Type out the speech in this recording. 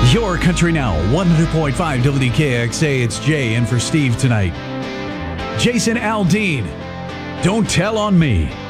Your Country Now, 100.5 WKXA. It's Jay in for Steve tonight. Jason Aldean, Don't Tell on Me.